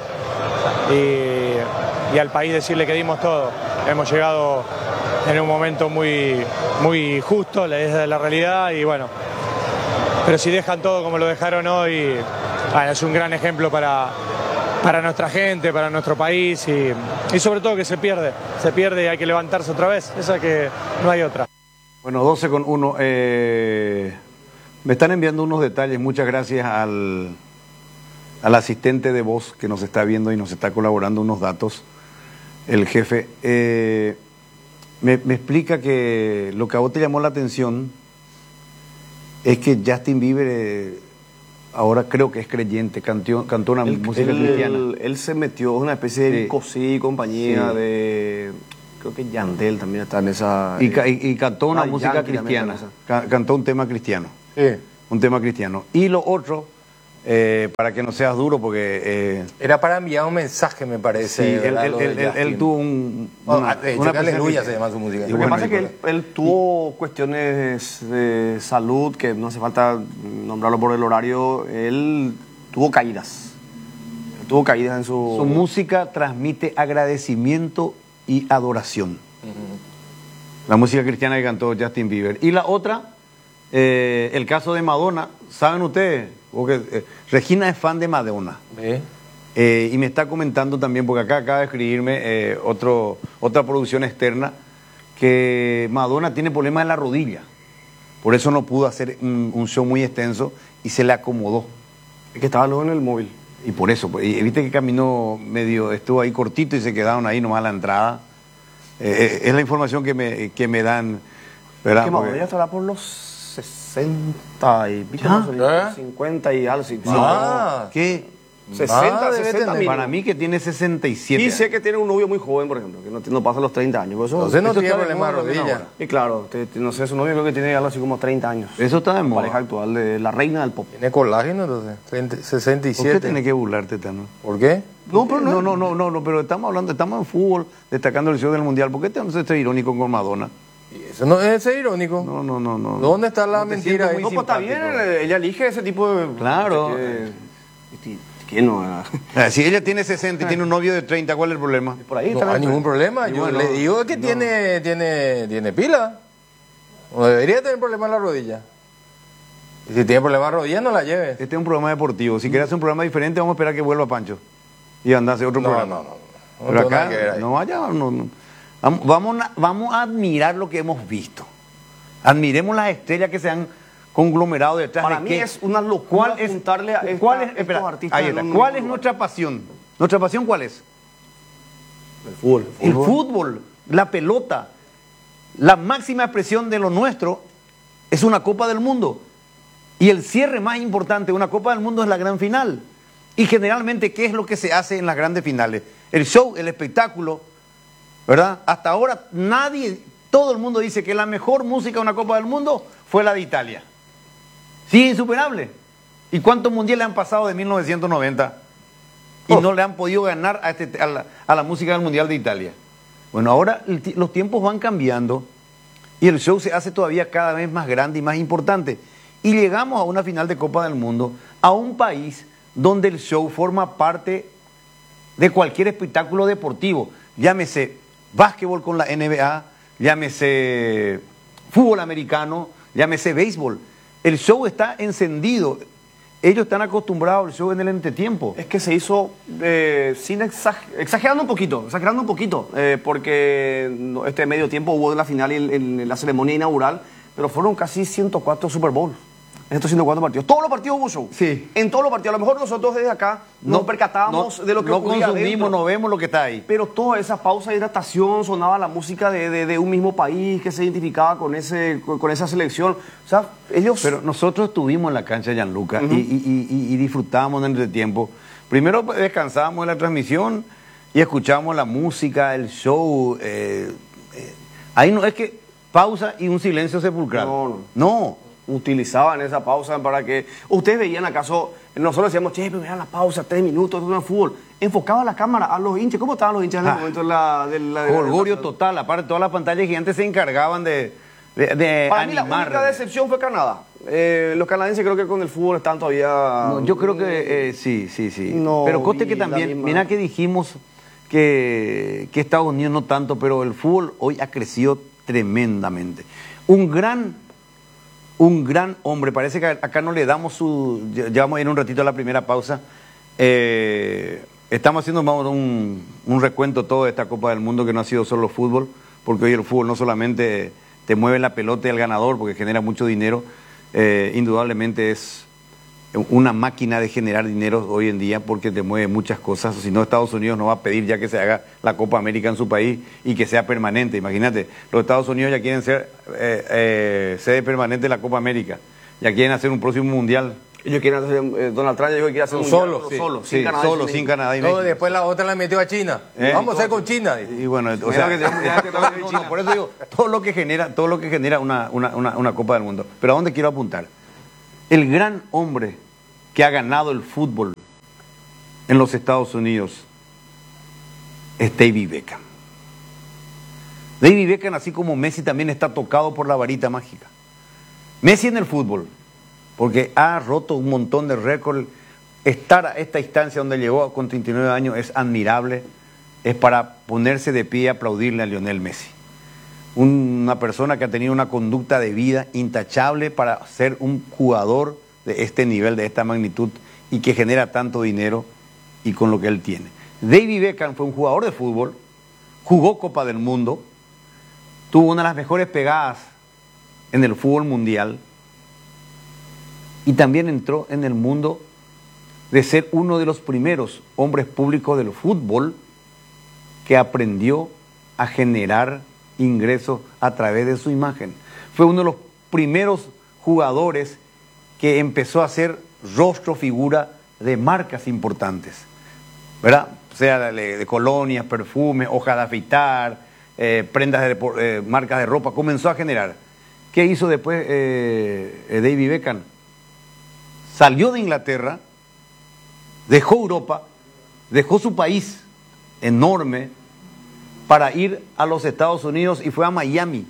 y, y al país, decirle que dimos todo. Hemos llegado en un momento muy, muy justo, es la realidad, y bueno, pero si dejan todo como lo dejaron hoy, bueno, es un gran ejemplo para, para nuestra gente, para nuestro país, y, y sobre todo que se pierde, se pierde y hay que levantarse otra vez, esa que no hay otra. Bueno, doce con uno. Eh, me están enviando unos detalles, muchas gracias al, al asistente de voz que nos está viendo y nos está colaborando unos datos, el jefe. Eh, me, me explica que lo que a vos te llamó la atención es que Justin Bieber eh, ahora creo que es creyente, cantó, cantó una Él, música él, cristiana. Él, él se metió en una especie de Sí. Cosí y compañía Sí. de... Creo que Yandel también está en esa... Y, ca- y- y cantó una Ah, música Yankee también cristiana, está en ca- cantó un tema cristiano, Sí. un tema cristiano. Y lo otro, eh, para que no seas duro, porque eh, Era para enviar un mensaje, me parece. sí, él, ¿verdad? él- Lo de él- él- él Justin. tuvo un, Oh, una, de hecho, una que Aleluya presencia- se llama su música. Y Lo que bueno, pasa es que él, Nicolás. él tuvo cuestiones de salud que no hace falta nombrarlo por el horario. Él tuvo caídas. Él tuvo caídas en su... Su música transmite agradecimiento y adoración. La música cristiana que cantó Justin Bieber. Y la otra, eh, el caso de Madonna. ¿Saben ustedes? Porque, eh, Regina es fan de Madonna. ¿Ve? Eh, y me está comentando también, porque acá acaba de escribirme eh, otro, otra producción externa, que Madonna tiene problemas en la rodilla. Por eso no pudo hacer un, un show muy extenso y se le acomodó. Es que estaba luego en el móvil. Y por eso, pues, y viste que caminó medio, estuvo ahí cortito y se quedaron ahí nomás a la entrada. Eh, eh, es la información que me, que me dan, ¿verdad? Es que Madonna Porque- ya estará por los sesenta y... ¿viste? ¿Ah? Los cincuenta y algo. Sí, Ah. ¿Qué? sesenta, debe sesenta tener. mil. Para mí que tiene sesenta y siete Y sé años. que tiene un novio muy joven, por ejemplo, que no, no pasa los treinta años. Por eso, Entonces no Esto tiene está de problema de moda también rodilla. ahora. y claro, te- te- no sé, su novio creo que tiene algo así como treinta años. Eso está de La moda. pareja actual de la reina del pop. Tiene colágeno, entonces. treinta, sesenta y ¿Por qué siete. tenés que burlarte, Tano? ¿Por qué? No, pero no, no, no, no, no, pero estamos hablando, estamos en fútbol, destacando el show del Mundial. ¿Por qué te vamos a ser irónico con Madonna? Y eso no es ser irónico. No, no, no, no. ¿Dónde está la No te mentira siento ahí? muy No, pues está bien, simpático. eh, ella elige ese tipo de... Claro. Que, que no, eh. Ah, si ella tiene sesenta y tiene un novio de treinta, ¿cuál es el problema? Por ahí No está hay bien. ningún problema. Y Yo bueno, le digo que no. tiene, tiene, tiene pila. No debería tener problema en la rodilla. Y si tiene problema en la rodilla, no la lleves. Este es un programa deportivo. Si quieres hacer un programa diferente, vamos a esperar que vuelva Pancho. Y anda a hacer otro No, programa. no, no. no. No Pero tengo nada acá, que ver ahí. no vaya, no, no. Vamos, vamos, a, vamos a admirar lo que hemos visto. Admiremos las estrellas que se han conglomerado detrás Para de mí qué. es una locura ¿Cuál es, juntarle a esta- cuál es, estos espera, artistas ahí en está. un ¿Cuál mismo es lugar? nuestra pasión? ¿Nuestra pasión cuál es? El fútbol. El fútbol, la pelota. La máxima expresión de lo nuestro es una Copa del Mundo. Y el cierre más importante de una Copa del Mundo es la gran final. Y generalmente, ¿qué es lo que se hace en las grandes finales? El show, el espectáculo, ¿verdad? Hasta ahora nadie, todo el mundo dice que la mejor música de una Copa del Mundo fue la de Italia. Sí, insuperable. ¿Y cuántos mundiales han pasado de mil novecientos noventa? Y Oh. no le han podido ganar a, este- a la, a la música del Mundial de Italia. Bueno, ahora el ti- los tiempos van cambiando y el show se hace todavía cada vez más grande y más importante. Y llegamos a una final de Copa del Mundo, a un país donde el show forma parte de cualquier espectáculo deportivo. Llámese básquetbol con la N B A, llámese fútbol americano, llámese béisbol. El show está encendido. Ellos están acostumbrados al show en el entretiempo. Es que se hizo eh, sin exag- exagerando un poquito, exagerando un poquito, eh, porque no- este medio tiempo hubo en la final y en, en la ceremonia inaugural, pero fueron casi ciento cuatro Super Bowl. En estos ciento cuatro partidos. Todos los partidos hubo show. Sí. En todos los partidos. A lo mejor nosotros desde acá nos percatábamos no- de lo que no ocurría consumimos, adentro. no vemos lo que está ahí. Pero toda esa pausa de hidratación, sonaba la música de, de- de un mismo país que se identificaba con, ese, con, con esa selección. O sea, ellos... Pero nosotros estuvimos en la cancha de Gianluca y, y- y- y- y disfrutábamos en el tiempo. Primero pues, descansábamos en la transmisión y escuchábamos la música, el show. eh, eh, ahí no es que pausa y un silencio sepulcral. No, no. No, utilizaban esa pausa para que... ¿Ustedes veían acaso? Nosotros decíamos, che, pero vean la pausa, tres minutos, todo el fútbol. Enfocaba la cámara a los hinchas. ¿Cómo estaban los hinchas en el Ah. momento de la... De la de la- Orgullo total, aparte todas las pantallas gigantes se encargaban de, de, de Para mí la animar. única decepción fue Canadá. Eh, los canadienses creo que con el fútbol están todavía... No, yo creo que eh, sí, sí, sí. No pero coste vi que la también, misma- mira que dijimos que, que Estados Unidos no tanto, pero el fútbol hoy ha crecido tremendamente. Un gran, un gran hombre, parece que acá no le damos su... Ya ya vamos a ir un ratito a la primera pausa. Eh, estamos haciendo vamos, un, un recuento todo de esta Copa del Mundo que no ha sido solo fútbol, porque hoy el fútbol no solamente te mueve la pelota y el ganador, porque genera mucho dinero, eh, indudablemente es una máquina de generar dinero hoy en día porque te mueve muchas cosas. Si no, Estados Unidos no va a pedir ya que se haga la Copa América en su país y que sea permanente. Imagínate, los Estados Unidos ya quieren ser eh, eh, sede permanente de la Copa América, ya quieren hacer un próximo mundial. Ellos quieren hacer, eh, Donald Trump ya dijo que quiere hacer un Solo, mundial, sí, solo, Sí, sin Canadá y solo, sin sin México. Canadá y No, México. después la otra la metió a China. ¿Eh? Vamos a hacer con China. Y bueno, o sea, que tenemos ya que todo- tomar de no, China. no, por eso digo, todo lo que genera, todo lo que genera una, una, una, una Copa del Mundo. Pero ¿a dónde quiero apuntar? El gran hombre que ha ganado el fútbol en los Estados Unidos es David Beckham. David Beckham, así como Messi, también está tocado por la varita mágica. Messi en el fútbol, porque ha roto un montón de récords. Estar a esta instancia donde llegó con treinta y nueve años es admirable. Es para ponerse de pie y aplaudirle a Lionel Messi. Una persona que ha tenido una conducta de vida intachable para ser un jugador de este nivel, de esta magnitud, y que genera tanto dinero y con lo que él tiene. David Beckham fue un jugador de fútbol, jugó Copa del Mundo, tuvo una de las mejores pegadas en el fútbol mundial y también entró en el mundo de ser uno de los primeros hombres públicos del fútbol que aprendió a generar ingresos a través de su imagen. Fue uno de los primeros jugadores que empezó a ser rostro, figura de marcas importantes, ¿verdad? O sea, de, de colonias, perfumes, hojas de afeitar, eh, prendas de eh, marcas de ropa, comenzó a generar. ¿Qué hizo después eh, eh, David Beckham? Salió de Inglaterra, dejó Europa, dejó su país enorme para ir a los Estados Unidos y fue a Miami.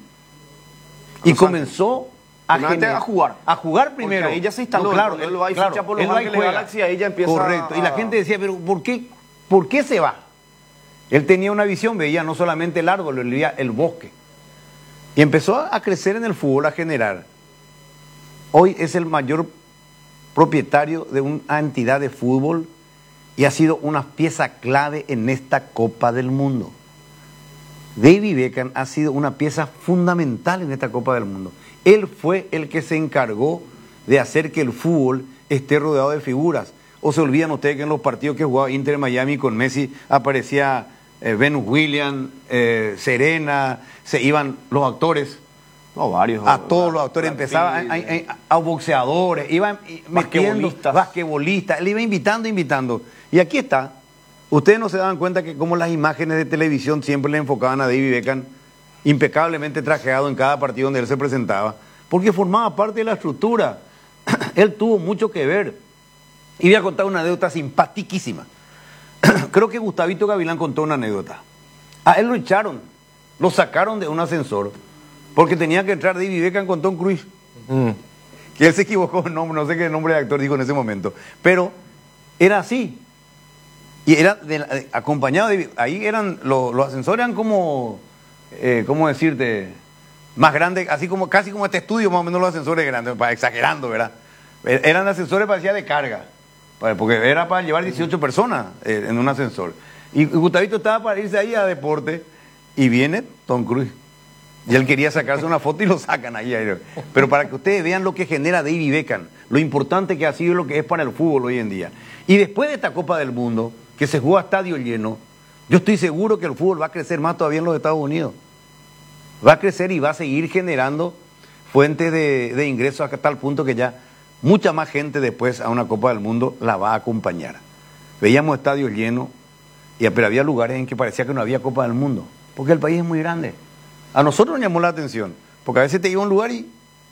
Y Los comenzó a, Primeramente gener- a jugar. A jugar primero. Porque ahí ya se instaló, No, claro, él él, va y claro, ficha por los él va y Ángeles juega. Galaxy, ahí ya empieza Correcto. Y la a- gente decía, pero ¿por qué, ¿por qué se va? Él tenía una visión, veía no solamente el árbol, él veía el bosque. Y empezó a crecer en el fútbol, a generar. Hoy es el mayor propietario de una entidad de fútbol y ha sido una pieza clave en esta Copa del Mundo. David Beckham ha sido una pieza fundamental en esta Copa del Mundo. Él fue el que se encargó de hacer que el fútbol esté rodeado de figuras. ¿O se olvidan ustedes que en los partidos que jugaba Inter Miami con Messi aparecía eh, Venus Williams, eh, Serena, se iban los actores? No, varios. A todos los actores, Brad empezaba a, Pitt, a- a boxeadores, iban y- metiendo Basquetbolistas. basquetbolistas, él iba invitando, invitando. Y aquí está, ustedes no se daban cuenta que como las imágenes de televisión siempre le enfocaban a David Beckham, impecablemente trajeado en cada partido donde él se presentaba, porque formaba parte de la estructura. Él tuvo mucho que ver. Y voy a contar una anécdota simpaticísima. Creo que Gustavito Gavilán contó una anécdota. A él lo echaron, lo sacaron de un ascensor, porque tenía que entrar David Beckham con Tom Cruise. Mm. Que él se equivocó en nombre, no sé qué nombre de actor dijo en ese momento. Pero era así. Y era de la- de- acompañado de... Ahí eran, lo- los ascensores eran como, eh, ¿cómo decirte? Más grandes, así como, casi como este estudio, más o menos los ascensores grandes, para, exagerando, ¿verdad? Eh, Eran ascensores parecía de carga, para- porque era para llevar dieciocho personas eh, en un ascensor. Y Gustavito estaba para irse ahí a deporte y viene Tom Cruise. Y él quería sacarse una foto y lo sacan ahí. ahí. Pero para que ustedes vean lo que genera David Beckham, lo importante que ha sido y lo que es para el fútbol hoy en día. Y después de esta Copa del Mundo, que se jugó a estadio lleno, yo estoy seguro que el fútbol va a crecer más todavía en los Estados Unidos. Va a crecer y va a seguir generando fuentes de, de ingresos hasta tal punto que ya mucha más gente después a una Copa del Mundo la va a acompañar. Veíamos estadios llenos, y, pero había lugares en que parecía que no había Copa del Mundo, porque el país es muy grande. A nosotros nos llamó la atención, porque a veces te iba a un lugar y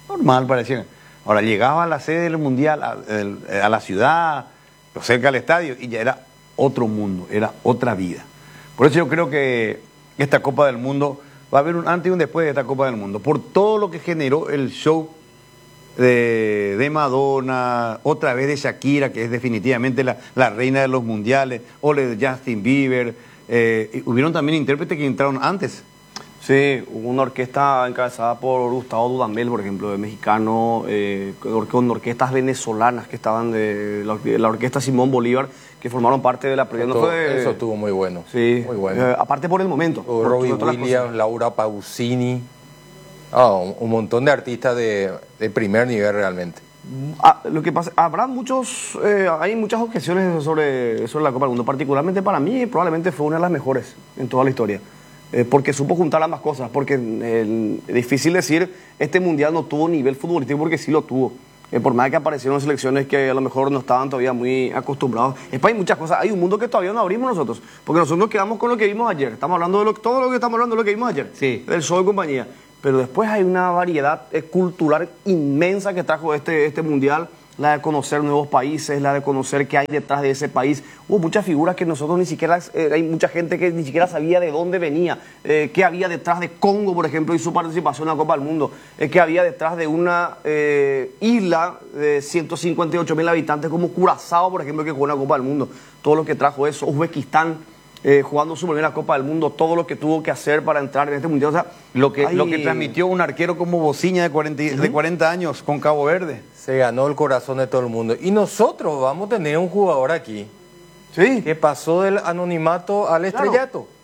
Normal, parecía. Ahora, llegaba a la sede del Mundial, a, a la ciudad, o cerca del estadio, y ya era otro mundo, era otra vida. Por eso yo creo que esta Copa del Mundo, va a haber un antes y un después de esta Copa del Mundo, por todo lo que generó el show de, de Madonna, otra vez de Shakira, que es definitivamente la, la reina de los mundiales, o de Justin Bieber. Eh, hubieron también intérpretes que entraron antes. Sí, hubo una orquesta encabezada por Gustavo Dudamel, por ejemplo, de mexicano, eh, con orquestas venezolanas que estaban de la, de la orquesta Simón Bolívar, que formaron parte de la... Eso, no fue, eso estuvo muy bueno. Sí, muy bueno. Eh, aparte por el momento. Por, Robbie Williams, Laura Pausini, oh, un, un montón de artistas de, de primer nivel realmente. Ah, lo que pasa, habrá muchos, eh, hay muchas objeciones sobre, sobre la Copa del Mundo, particularmente para mí probablemente fue una de las mejores en toda la historia. Eh, porque supo juntar ambas cosas, porque eh, es difícil decir este mundial no tuvo nivel futbolístico, porque sí lo tuvo. Eh, por más que aparecieron selecciones que a lo mejor no estaban todavía muy acostumbrados. Es para hay muchas cosas, hay un mundo que todavía no abrimos nosotros, porque nosotros nos quedamos con lo que vimos ayer. Estamos hablando de lo, todo lo que estamos hablando de lo que vimos ayer, sí, del show y compañía. Pero después hay una variedad eh, cultural inmensa que trajo este, este mundial. La de conocer nuevos países, la de conocer qué hay detrás de ese país. Hubo muchas figuras que nosotros ni siquiera, eh, hay mucha gente que ni siquiera sabía de dónde venía, eh, qué había detrás de Congo, por ejemplo, y su participación en la Copa del Mundo, eh, qué había detrás de una eh, isla de ciento cincuenta y ocho mil habitantes como Curazao, por ejemplo, que jugó en la Copa del Mundo. Todo lo que trajo eso, Uzbekistán, eh, jugando su primera Copa del Mundo, todo lo que tuvo que hacer para entrar en este mundial. O sea, lo que, hay... lo que transmitió un arquero como Bociña de cuarenta, uh-huh. de cuarenta años con Cabo Verde. Se ganó el corazón de todo el mundo. Y nosotros vamos a tener un jugador aquí, sí, que pasó del anonimato al estrellato. Claro.